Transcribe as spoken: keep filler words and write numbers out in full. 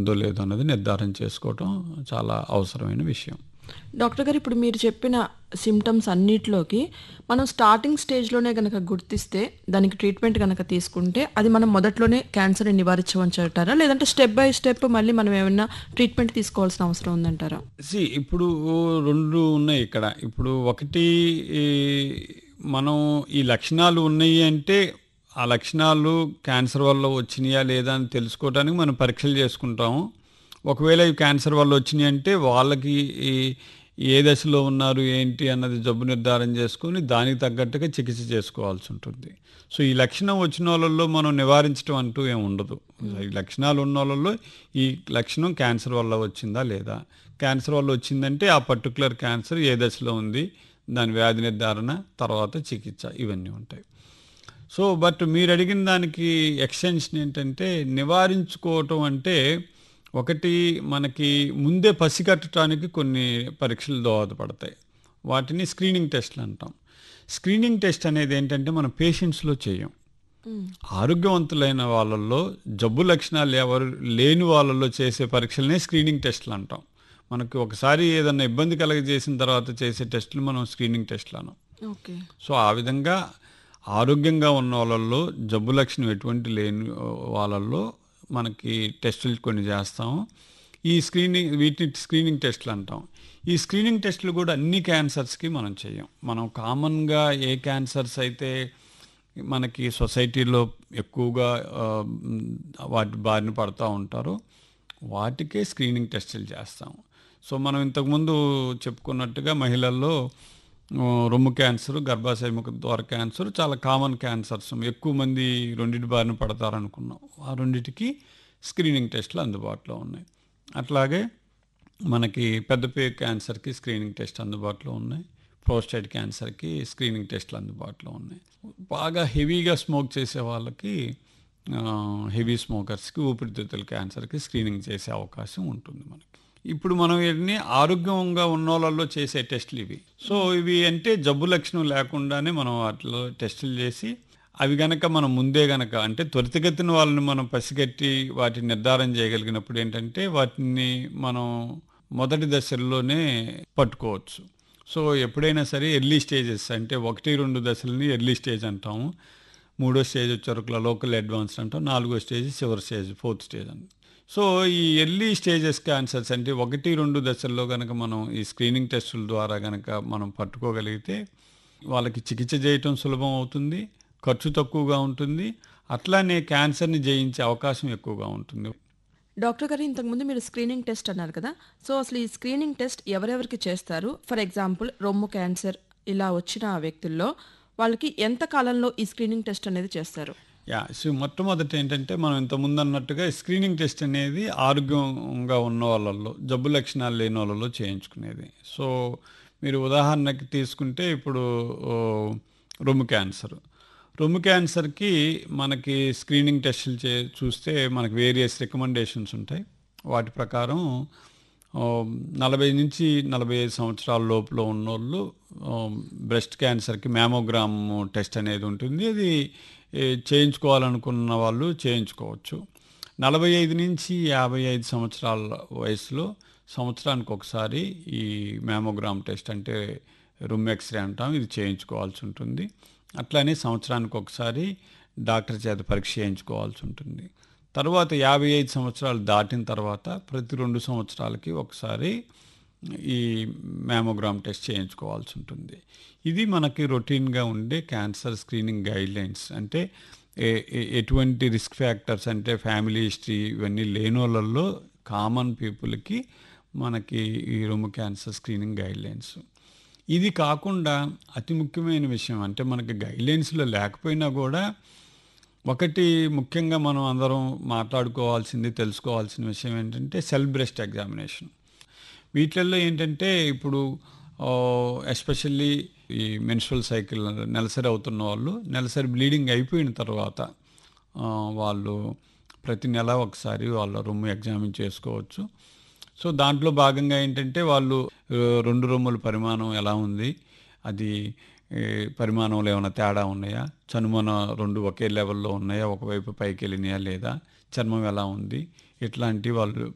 ఉందో లేదో అన్నది నిర్ధారణ చేసుకోవటం చాలా అవసరమైన విషయం. డాక్టర్ గారు, ఇప్పుడు మీరు చెప్పిన సిమ్టమ్స్ అన్నిట్లోకి మనం స్టార్టింగ్ స్టేజ్‌లోనే గనక గుర్తిస్తే, దానికి ట్రీట్మెంట్ గనక తీసుకుంటే, అది మనం మొదట్లోనే క్యాన్సర్‌ని నివారించవచ్చంటారా? లేదంటే స్టెప్ బై స్టెప్ మళ్ళీ మనం ఏమన్నా ట్రీట్మెంట్ తీసుకోవాల్సిన అవసరం ఉందంటారా? సీ ఇప్పుడు రెండు ఉన్నాయి ఇక్కడ. ఇప్పుడు ఒకటి ఈ మనం ఈ లక్షణాలు ఉన్నాయి అంటే, ఆ లక్షణాలు క్యాన్సర్ వల్ల వచ్చినాయా లేదా అని తెలుసుకోవడానికి మనం పరీక్షలు చేసుకుంటాము. ఒకవేళ ఈ క్యాన్సర్ వల్ల వచ్చినాయి అంటే వాళ్ళకి ఈ ఏ దశలో ఉన్నారు ఏంటి అన్నది జబ్బు నిర్ధారణ చేసుకొని దానికి తగ్గట్టుగా చికిత్స చేసుకోవాల్సి ఉంటుంది. సో ఈ లక్షణం వచ్చిన వాళ్ళల్లో మనం నివారించడం అంటూ ఏమి ఉండదు. ఈ లక్షణాలు ఉన్న వాళ్ళల్లో ఈ లక్షణం క్యాన్సర్ వల్ల వచ్చిందా లేదా, క్యాన్సర్ వల్ల వచ్చిందంటే ఆ పర్టికులర్ క్యాన్సర్ ఏ దశలో ఉంది, దాని వ్యాధి నిర్ధారణ, తర్వాత చికిత్స, ఇవన్నీ ఉంటాయి. సో బట్ మీరు అడిగిన దానికి ఎక్స్టెన్షన్ ఏంటంటే, నివారించుకోవటం అంటే ఒకటి మనకి ముందే పసిగట్టడానికి కొన్ని పరీక్షలు దోహదపడతాయి. వాటిని స్క్రీనింగ్ టెస్ట్లు అంటాం. స్క్రీనింగ్ టెస్ట్ అనేది ఏంటంటే మనం పేషెంట్స్లో చేయం. ఆరోగ్యవంతులైన వాళ్ళల్లో జబ్బు లక్షణాలు ఎవరు లేని వాళ్ళల్లో చేసే పరీక్షలనే స్క్రీనింగ్ టెస్ట్లు అంటాం. మనకి ఒకసారి ఏదన్నా ఇబ్బంది కలగజేసిన తర్వాత చేసే టెస్టులు మనం స్క్రీనింగ్ టెస్ట్లు అనం. ఓకే. సో ఆ విధంగా ఆరోగ్యంగా ఉన్న వాళ్ళల్లో జబ్బు లక్షణం ఎటువంటి లేని వాళ్ళల్లో మనకి టెస్టులు కొన్ని చేస్తాము. ఈ స్క్రీనింగ్ వీటిని స్క్రీనింగ్ టెస్టులు అంటాం. ఈ స్క్రీనింగ్ టెస్టులు కూడా అన్ని క్యాన్సర్స్కి మనం చేయం. మనం కామన్గా ఏ క్యాన్సర్స్ అయితే మనకి సొసైటీలో ఎక్కువగా వాటి బారిన పడుతూ ఉంటారో వాటికే స్క్రీనింగ్ టెస్టులు చేస్తాము. సో మనం ఇంతకుముందు చెప్పుకున్నట్టుగా మహిళల్లో రొమ్ము క్యాన్సర్, గర్భాశయ ముఖ ద్వార క్యాన్సర్ చాలా కామన్ క్యాన్సర్స్, ఎక్కువ మంది రెండింటి బారిన పడతారనుకున్నాం. ఆ రెండింటికి స్క్రీనింగ్ టెస్టులు అందుబాటులో ఉన్నాయి. అట్లాగే మనకి పెద్దపేగు క్యాన్సర్కి స్క్రీనింగ్ టెస్ట్ అందుబాటులో ఉన్నాయి. ప్రోస్టేట్ క్యాన్సర్కి స్క్రీనింగ్ టెస్టులు అందుబాటులో ఉన్నాయి. బాగా హెవీగా స్మోక్ చేసే వాళ్ళకి, హెవీ స్మోకర్స్కి, ఊపిరితిత్తుల క్యాన్సర్కి స్క్రీనింగ్ చేసే అవకాశం ఉంటుంది మనకి. ఇప్పుడు మనం వీటిని ఆరోగ్యంగా ఉన్న వాళ్ళల్లో చేసే టెస్టులు ఇవి. సో ఇవి అంటే జబ్బు లక్షణం లేకుండానే మనం వాటిలో టెస్టులు చేసి, అవి గనక మనం ముందే గనక అంటే త్వరితగతిన వాళ్ళని మనం పసిగట్టి వాటిని నిర్ధారణ చేయగలిగినప్పుడు ఏంటంటే వాటిని మనం మొదటి దశల్లోనే పట్టుకోవచ్చు. సో ఎప్పుడైనా సరే ఎర్లీ స్టేజెస్ అంటే ఒకటి రెండు దశలని ఎర్లీ స్టేజ్ అంటాము. మూడో స్టేజ్ వచ్చేవరకు లోకల్ అడ్వాన్స్డ్ అంటాం. నాలుగో స్టేజ్ చివరి స్టేజ్, ఫోర్త్ స్టేజ్ అంటాం. సో ఈ ఎర్లీ స్టేజెస్ క్యాన్సర్స్ అంటే ఒకటి రెండు దశల్లో కనుక మనం ఈ స్క్రీనింగ్ టెస్టుల ద్వారా కనుక మనం పట్టుకోగలిగితే వాళ్ళకి చికిత్స చేయటం సులభం అవుతుంది, ఖర్చు తక్కువగా ఉంటుంది, అట్లానే క్యాన్సర్ని జయించే అవకాశం ఎక్కువగా ఉంటుంది. డాక్టర్ గారు, ఇంతకుముందు మీరు స్క్రీనింగ్ టెస్ట్ అన్నారు కదా, సో అసలు ఈ స్క్రీనింగ్ టెస్ట్ ఎవరెవరికి చేస్తారు? ఫర్ ఎగ్జాంపుల్ రొమ్ము క్యాన్సర్ ఇలా వచ్చిన వ్యక్తుల్లో వాళ్ళకి ఎంత కాలంలో ఈ స్క్రీనింగ్ టెస్ట్ అనేది చేస్తారు? యా సో మొట్టమొదటి ఏంటంటే మనం ఇంతకుముందు అన్నట్టుగా స్క్రీనింగ్ టెస్ట్ అనేది ఆరోగ్యంగా ఉన్న వాళ్ళల్లో, జబ్బు లక్షణాలు లేని వాళ్ళలో చేయించుకునేది. సో మీరు ఉదాహరణకి తీసుకుంటే ఇప్పుడు రొమ్ము క్యాన్సర్ రొమ్ము క్యాన్సర్కి మనకి స్క్రీనింగ్ టెస్టులు చే చూస్తే మనకి వేరియస్ రికమెండేషన్స్ ఉంటాయి. వాటి ప్రకారం నలభై నుంచి నలభై ఐదు సంవత్సరాల లోపల ఉన్నోళ్ళు బ్రెస్ట్ క్యాన్సర్కి మ్యామోగ్రామ్ టెస్ట్ అనేది ఉంటుంది. అది చేయించుకోవాలనుకున్న వాళ్ళు చేయించుకోవచ్చు. నలభై ఐదు నుంచి యాభై ఐదు సంవత్సరాల వయసులో సంవత్సరానికి ఒకసారి ఈ మ్యామోగ్రామ్ టెస్ట్ అంటే రొమ్ము ఎక్స్రే అంటాం, ఇది చేయించుకోవాల్సి ఉంటుంది. అట్లానే సంవత్సరానికి ఒకసారి డాక్టర్ చేత పరీక్ష చేయించుకోవాల్సి ఉంటుంది. తర్వాత యాభై ఐదు సంవత్సరాలు దాటిన తర్వాత ప్రతి రెండు సంవత్సరాలకి ఒకసారి ఈ మ్యామోగ్రామ్ టెస్ట్ చేయించుకోవాల్సి ఉంటుంది. ఇది మనకి రొటీన్గా ఉండే క్యాన్సర్ స్క్రీనింగ్ గైడ్లైన్స్. అంటే ఎటువంటి రిస్క్ ఫ్యాక్టర్స్ అంటే ఫ్యామిలీ హిస్టరీ ఇవన్నీ లేని వాళ్ళల్లో కామన్ పీపుల్కి మనకి ఈ రొమ్ము క్యాన్సర్ స్క్రీనింగ్ గైడ్లైన్స్. ఇది కాకుండా అతి ముఖ్యమైన విషయం అంటే మనకి గైడ్లైన్స్లో లేకపోయినా కూడా ఒకటి ముఖ్యంగా మనం అందరం మాట్లాడుకోవాల్సింది, తెలుసుకోవాల్సిన విషయం ఏంటంటే సెల్ఫ్ బ్రెస్ట్ ఎగ్జామినేషన్. వీటిల్లో ఏంటంటే ఇప్పుడు ఎస్పెషల్లీ ఈ మెన్స్ట్రువల్ సైకిల్ నెలసరి అవుతున్న వాళ్ళు, నెలసరి బ్లీడింగ్ అయిపోయిన తర్వాత వాళ్ళు ప్రతి నెల ఒకసారి వాళ్ళ రొమ్ము ఎగ్జామిన్ చేసుకోవచ్చు. సో దాంట్లో భాగంగా ఏంటంటే వాళ్ళు రెండు రొమ్ముల పరిమాణం ఎలా ఉంది, అది పరిమాణంలో ఏమైనా తేడా ఉన్నాయా, చనుమన రెండు ఒకే లెవెల్లో ఉన్నాయా, ఒకవైపు పైకి వెళ్ళినాయా లేదా, చర్మం ఎలా ఉంది, ఇట్లాంటి వాళ్ళు